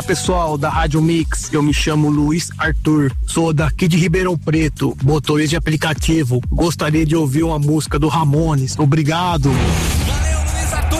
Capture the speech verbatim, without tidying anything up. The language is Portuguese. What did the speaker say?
Pessoal da Rádio Mix, eu me chamo Luiz Arthur, sou daqui de Ribeirão Preto, motorista de aplicativo. Gostaria de ouvir uma música do Ramones. Obrigado.